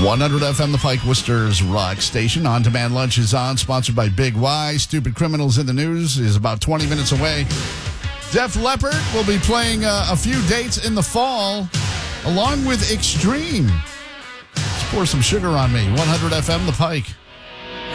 100 FM, the Pike Worcester's rock station. On Demand Lunch is on, sponsored by Big Y. Stupid Criminals in the News is about 20 minutes away. Def Leppard will be playing a few dates in the fall, along with Extreme. Let's pour some sugar on me. 100 FM, the Pike.